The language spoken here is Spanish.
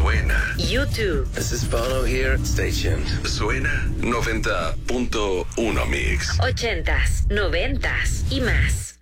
Suena. YouTube. This is Bono here. Stay tuned. Suena 90.1 Mix. 80s, 90s y más.